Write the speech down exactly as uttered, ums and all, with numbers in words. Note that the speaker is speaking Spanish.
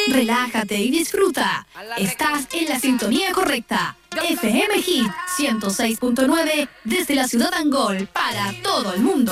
Relájate y disfruta. Estás en la sintonía correcta. F M Hit ciento seis punto nueve desde la ciudad Angol para todo el mundo.